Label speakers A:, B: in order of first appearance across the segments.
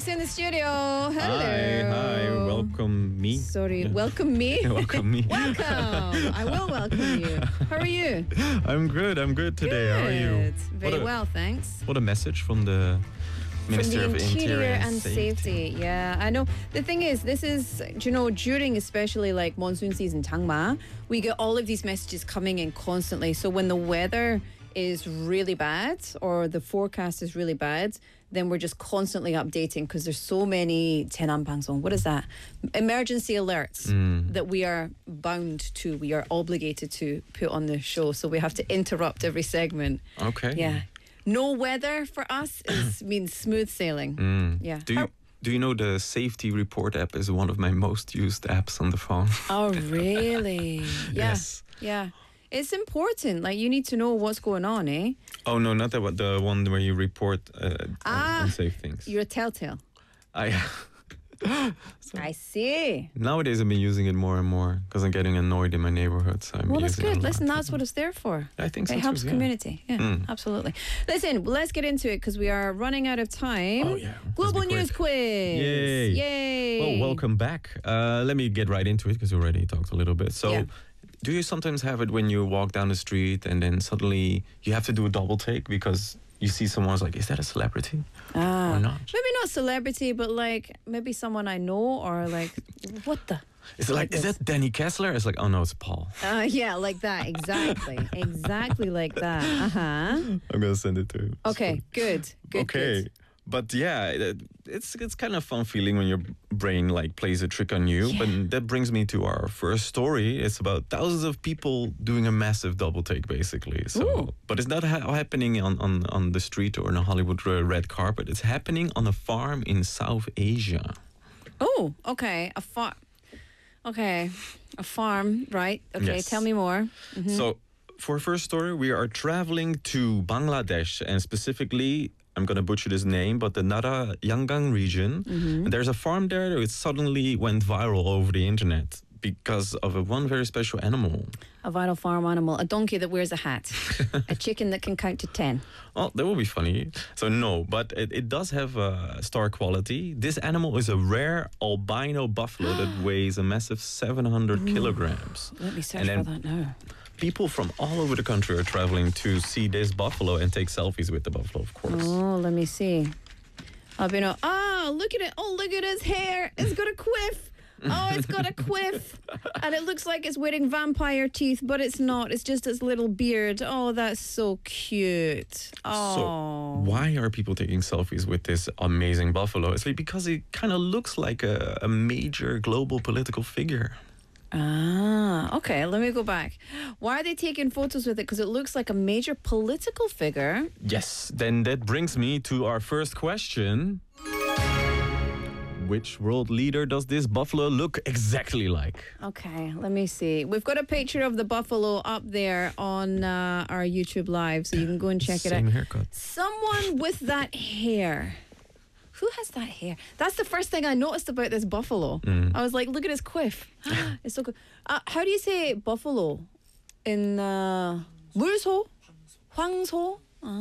A: Alex in the studio. Hello.
B: Hi. Welcome me.
A: Sorry, welcome me.
B: Welcome me.
A: Welcome. I will welcome you. How are you?
B: I'm good today.
A: Good.
B: How are you?
A: Very well, thanks.
B: What a message from the Minister
A: From the
B: of
A: Interior and Safety. Yeah, I know. The thing is, this is, during especially like monsoon season, Changma, we get all of these messages coming in constantly. So when the weather is really bad or the forecast is really bad, then we're just constantly updating because there's so many Tenan Bangsong. What is that? Emergency alerts that we are bound to, we are obligated to put on the show. So we have to interrupt every segment.
B: Okay.
A: Yeah. No weather for us means smooth sailing. Yeah.
B: Do you know the Safety Report app is one of my most used apps on the phone?
A: Oh, really? Yeah.
B: Yes.
A: Yeah. It's important. Like, you need to know what's going on, eh?
B: Oh, no, not the one where you report unsafe things.
A: You're a telltale. I see.
B: Nowadays, I've been using it more and more because I'm getting annoyed in my neighborhood. So I'm
A: Well, that's
B: using it
A: good.
B: a lot.
A: Listen, that's what it's there for.
B: I think so
A: It
B: too,
A: helps
B: yeah.
A: community. Yeah, absolutely. Listen, let's get into it because we are running out of time.
B: Oh, yeah.
A: Global
B: Let's be
A: News
B: quick.
A: Quiz.
B: Yay.
A: Yay.
B: Well, welcome back. Let me get right into it because we already talked a little bit. So,
A: Yeah.
B: do you sometimes have it when you walk down the street and then suddenly you have to do a double take because you see someone's like, is that a celebrity or not?
A: Maybe not celebrity, but like maybe someone I know or like, what the?
B: Is it like, is that Danny Kessler? It's like, oh no, it's Paul.
A: Yeah, like that. Exactly. Exactly like that. Uh-huh.
B: I'm going to send it to him.
A: Okay, good.
B: Okay.
A: Good.
B: But yeah, it's kind of fun feeling when your brain like plays a trick on you.
A: Yeah.
B: But that brings me to our first story. It's about thousands of people doing a massive double take, basically. So,
A: Ooh.
B: but it's not happening on the street or on a Hollywood red carpet. It's happening on a farm in South Asia.
A: Oh, okay. A farm. Okay. A farm, right? Okay,
B: Yes.
A: tell me more.
B: So, for our first story, we are traveling to Bangladesh, and specifically, I'm going to butcher this name, but the Nara Yangon region. And there's a farm there that suddenly went viral over the internet because of one very special animal.
A: A vital farm animal. A donkey that wears a hat. A chicken that can count to 10.
B: Well, that would be funny. So no, but it does have star quality. This animal is a rare albino buffalo that weighs a massive 700 kilograms.
A: Let me search
B: And then-
A: for that now.
B: People from all over the country are traveling to see this buffalo and take selfies with the buffalo, of course.
A: Oh, let me see. Albino. Oh, look at it. Oh, look at his hair. It's got a quiff. Oh, it's got a quiff. And it looks like it's wearing vampire teeth, but it's not. It's just its little beard. Oh, that's so cute. Oh.
B: So why are people taking selfies with this amazing buffalo? It's like because it kind of looks like a major global political figure.
A: Okay. Let me go back. Why are they taking photos with it? Because it looks like a major political figure.
B: Yes, then that brings me to our first question. Which world leader does this buffalo look exactly like?
A: Okay, let me see. We've got a picture of the buffalo up there on our YouTube Live, so you can go and check it out.
B: Same haircut.
A: Someone with that hair. Who has that hair? That's the first thing I noticed about this buffalo. I was like, look at his quiff. It's so good. How do you say buffalo in 물소? 황소?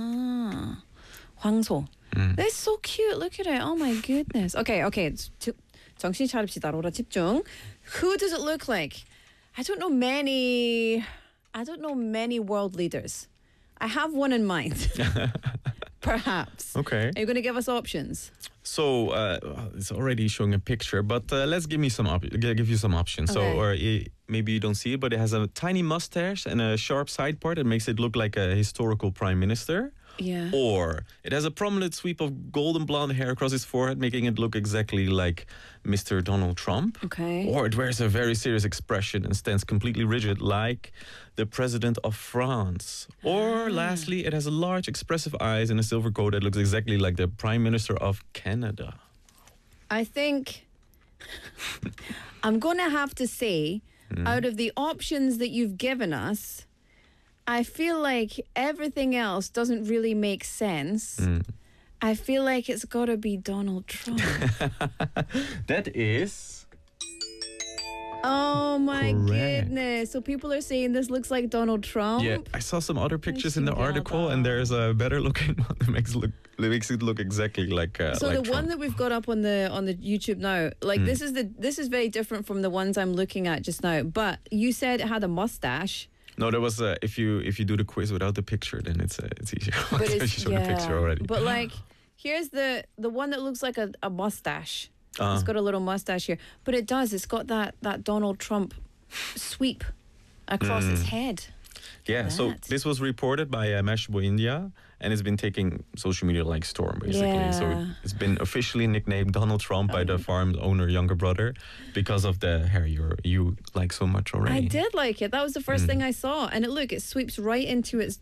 A: 황소. That's so cute. Look at it. Oh my goodness. Okay. 정신 차립시다. 로라 집중. Who does it look like? I don't know many world leaders. I have one in mind. Perhaps.
B: Okay.
A: Are you going to give us options?
B: So it's already showing a picture, but let's give you some options. So,
A: Okay.
B: or maybe you don't see it, but it has a tiny mustache and a sharp side part that makes it look like a historical prime minister.
A: Yeah.
B: Or it has a prominent sweep of golden blonde hair across his forehead, making it look exactly like Mr. Donald Trump.
A: Okay.
B: Or it wears a very serious expression and stands completely rigid like the president of France. Or lastly, it has a large expressive eyes and a silver coat that looks exactly like the prime minister of Canada.
A: I think I'm going to have to say, out of the options that you've given us, I feel like everything else doesn't really make sense. I feel like it's got to be Donald Trump.
B: That is
A: Oh my
B: Correct.
A: goodness. So people are saying this looks like Donald Trump.
B: Yeah, I saw some other pictures in the article,
A: chingada.
B: and there's a better looking one that makes it look exactly like.
A: So
B: like
A: the one
B: Trump.
A: that we've got up on the YouTube now, like this is very different from the ones I'm looking at just now. But you said it had a mustache.
B: No, there was if you do the quiz without the picture, then it's easier.
A: But
B: you
A: it's
B: show the picture already.
A: But like, here's the one that looks like a mustache. It's got a little mustache here, but it does. It's got that Donald Trump sweep across its head.
B: Yeah, so
A: that.
B: this was reported by Mashable India, and it's been taking social media like storm, basically. So
A: Yeah.
B: it's been officially nicknamed Donald Trump by the farm owner younger brother because of the hair you like so much already.
A: I did like it. That was the first thing I saw, and it sweeps right into its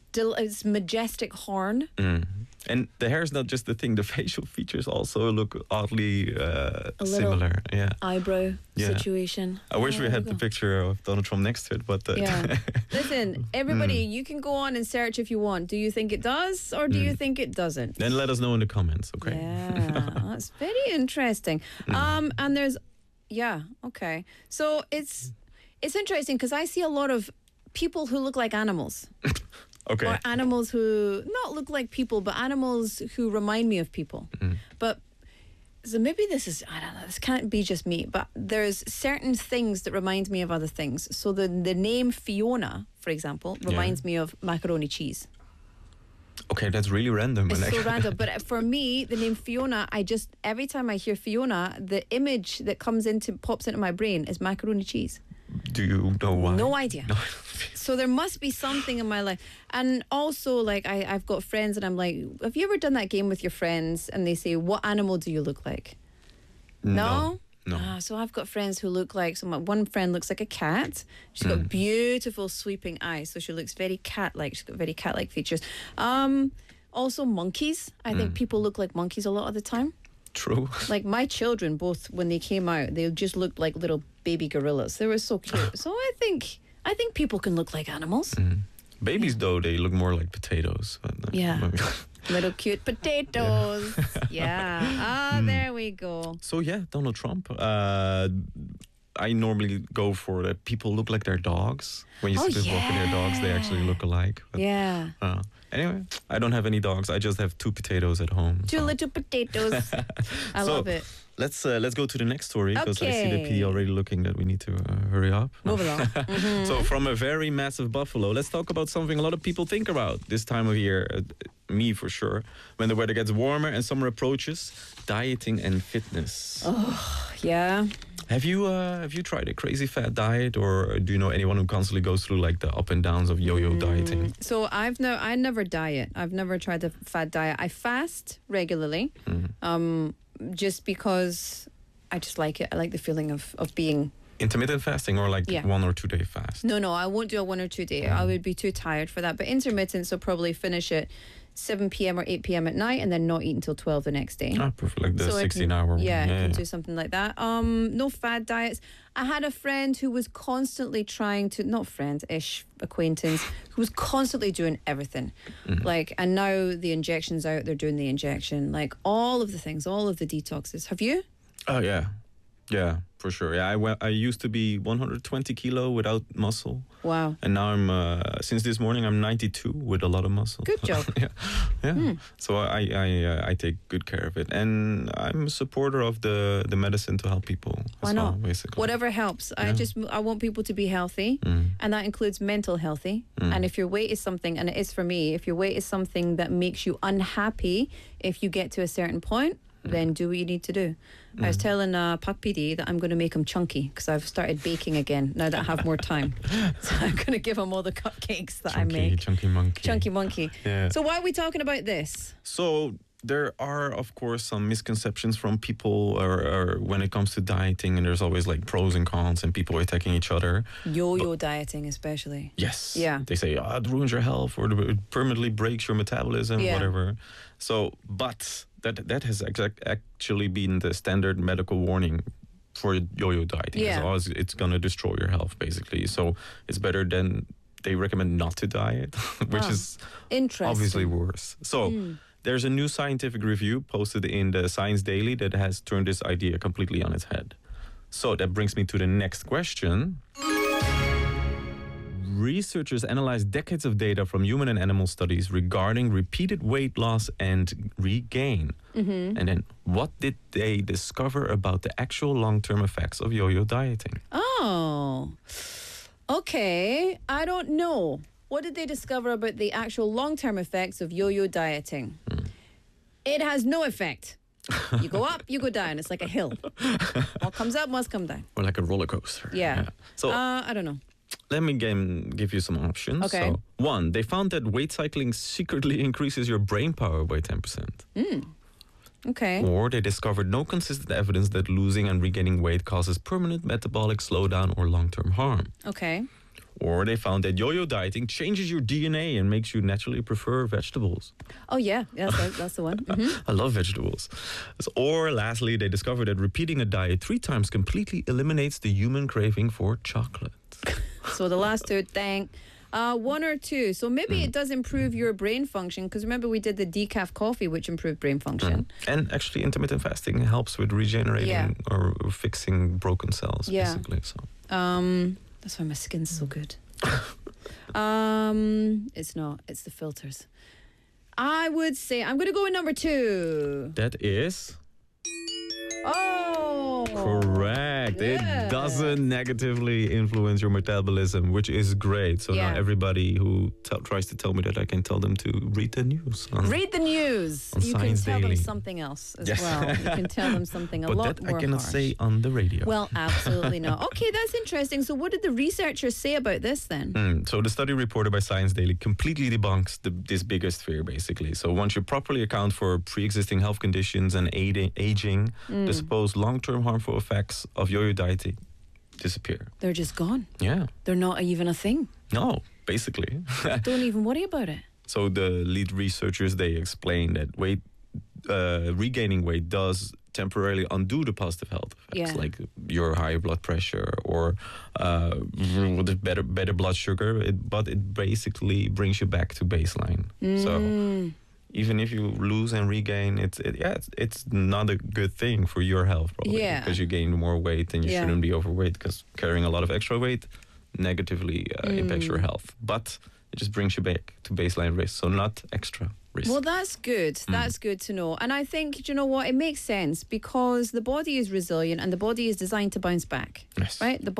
A: majestic horn.
B: And the hair is not just the thing; the facial features also look oddly
A: little
B: similar. Yeah.
A: Eyebrow
B: Yeah.
A: situation.
B: I wish
A: Oh,
B: we
A: there
B: had
A: we
B: the
A: go.
B: picture of Donald Trump next to it, but
A: Yeah. Listen, everybody, you can go on and search if you want. Do you think it does or do you think it doesn't?
B: then let us know in the comments, okay?
A: Yeah, that's very interesting. And there's, yeah, okay. So it's interesting because I see a lot of people who look like animals.
B: Okay.
A: Or animals who not look like people, but animals who remind me of people. But so maybe this is, I don't know, this can't be just me, but there's certain things that remind me of other things. So the name Fiona, for example, reminds me of macaroni cheese.
B: Okay, that's really random.
A: It's
B: and
A: so random. But for me, the name Fiona, every time I hear Fiona, the image that pops into my brain is macaroni cheese.
B: Do you know why?
A: No idea.
B: No.
A: So there must be something in my life. And also, like, I've got friends and I'm like, have you ever done that game with your friends? And they say, what animal do you look like? No?
B: No.
A: So I've got friends who look like, one friend looks like a cat. She's got beautiful sweeping eyes. So she looks very cat-like. She's got very cat-like features. Also monkeys. I think people look like monkeys a lot of the time.
B: True.
A: Like my children, both when they came out, they just looked like little baby gorillas. They were so cute. So I think people can look like animals.
B: Babies, though, they look more like potatoes. But,
A: Yeah. Little cute potatoes. Yeah. There we go.
B: So, yeah, Donald Trump. I normally go for that people look like their dogs. When you see people walking their dogs, they actually look alike. But,
A: Yeah.
B: anyway, I don't have any dogs. I just have 2 potatoes at home.
A: Two little potatoes. I
B: So,
A: love it.
B: Let's go to the next story because I see the
A: Okay.
B: PD already looking that we need to hurry up.
A: Move along.
B: So from a very massive buffalo, let's talk about something a lot of people think about this time of year. Me for sure. When the weather gets warmer and summer approaches, dieting and fitness.
A: Yeah.
B: Have you tried a crazy fat diet, or do you know anyone who constantly goes through like the up and downs of yo-yo dieting?
A: So I never diet. I've never tried the fat diet. I fast regularly, just because I just like it. I like the feeling of being.
B: Intermittent fasting or like
A: Yeah.
B: 1 or 2 day fast?
A: No, I won't do a 1 or 2 day. I would be too tired for that. But intermittent, so probably finish at 7 p.m. or 8 p.m. at night and then not eat until 12 the next day.
B: Ah, perfect. Like the
A: So I
B: 16-hour one.
A: Yeah, I can do something like that. No fad diets. I had a friend who was constantly trying to, not friend-ish, acquaintance, who was constantly doing everything. Like, and now the injection's out, they're doing the injection. Like, all of the things, all of the detoxes. Have you?
B: Oh, yeah. Yeah, for sure. Yeah, I used to be 120 kilo without muscle.
A: Wow.
B: And now I'm, since this morning, I'm 92 with a lot of muscle.
A: Good job.
B: Yeah. So I take good care of it. And I'm a supporter of the medicine to help people.
A: Why
B: as well,
A: not?
B: basically.
A: Whatever helps. I want people to be healthy, and that includes mental healthy. And if your weight is something, and it is for me, if your weight is something that makes you unhappy, if you get to a certain point, then do what you need to do. I was telling Pak PD that I'm going to make him chunky because I've started baking again now that I have more time. So I'm going to give him all the cupcakes that I make.
B: Chunky monkey.
A: Chunky monkey.
B: Yeah.
A: So why are we talking about this?
B: So there are, of course, some misconceptions from people or when it comes to dieting, and there's always like pros and cons, and people attacking each other.
A: Yo-yo dieting especially.
B: Yes.
A: Yeah.
B: They say, it ruins your health, or it permanently breaks your metabolism,
A: Yeah.
B: whatever. So, but that has actually been the standard medical warning for yo-yo dieting.
A: Yeah.
B: It's going to destroy your health, basically. So it's better than they recommend not to diet, which is
A: Interesting.
B: obviously worse. So there's a new scientific review posted in the Science Daily that has turned this idea completely on its head. So that brings me to the next question. Researchers analyzed decades of data from human and animal studies regarding repeated weight loss and regain. And then what did they discover about the actual long-term effects of yo-yo dieting?
A: Oh, okay. I don't know. What did they discover about the actual long-term effects of yo-yo dieting? It has no effect. You go up, you go down. It's like a hill. What comes up must come down.
B: Or like a roller coaster.
A: Yeah.
B: So
A: I don't know.
B: let me give you some options.
A: Okay.
B: So, one, they found that weight cycling secretly increases your brain power by 10%.
A: Okay.
B: Or they discovered no consistent evidence that losing and regaining weight causes permanent metabolic slowdown or long-term harm.
A: Okay.
B: Or they found that yo-yo dieting changes your DNA and makes you naturally prefer vegetables.
A: Oh, yeah. That's the one.
B: I love vegetables. Or lastly, they discovered that repeating a diet 3 times completely eliminates the human craving for chocolate.
A: So the last two, thank. 1 or 2. So maybe it does improve your brain function, because remember we did the decaf coffee, which improved brain function.
B: And actually, intermittent fasting helps with regenerating or fixing broken cells,
A: Yeah.
B: basically. So.
A: That's why my skin's so good. It's not. It's the filters. I would say I'm going to go with number 2.
B: That is
A: Oh,
B: correct.
A: Yeah.
B: It doesn't negatively influence your metabolism, which is great. So
A: Yeah.
B: now everybody who tries to tell me that, I can tell them to read the news.
A: Read the news.
B: On
A: You can
B: Science
A: tell
B: Daily.
A: them something else as
B: Yes.
A: well. You can tell them something a
B: But
A: lot
B: that
A: more
B: I cannot
A: harsh.
B: say on the radio.
A: Well, absolutely not. Okay, that's interesting. So what did the researchers say about this then?
B: So the study reported by Science Daily completely debunks this biggest fear, basically. So once you properly account for pre-existing health conditions and aging, the supposed long-term harmful effects of yo-yo dieting disappear.
A: They're just gone.
B: Yeah.
A: They're not even a thing.
B: No, basically.
A: Don't even worry about it.
B: So the lead researchers, they explain that regaining weight does temporarily undo the positive health effects,
A: Yeah.
B: like your high blood pressure or better blood sugar. But it basically brings you back to baseline. So even if you lose and regain, it's not a good thing for your health, probably,
A: Yeah.
B: because you gain more weight and you
A: Yeah.
B: shouldn't be overweight, because carrying a lot of extra weight negatively impacts your health. But it just brings you back to baseline risk, so not extra risk.
A: Well, that's good. That's good to know. And I think, do you know what? It makes sense because the body is resilient and the body is designed to bounce back,
B: Yes.
A: right? The